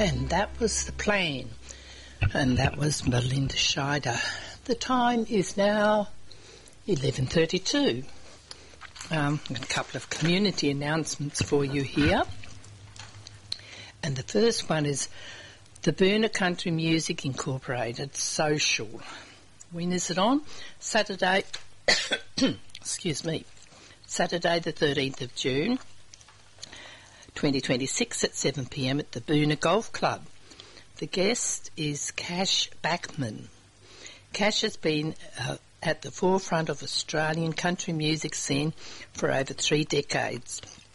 And that was The Plan. And that was Melinda Scheider. The time is now 11:32. A couple of community announcements for you here. And the first one is the Boonah Country Music Incorporated Social. When is it on? Saturday, excuse me, Saturday the 13th of June, 2026 at 7 p.m. at the Boonah Golf Club. The guest is Cash Backman. Cash has been at the forefront of Australian country music scene for over 3 decades.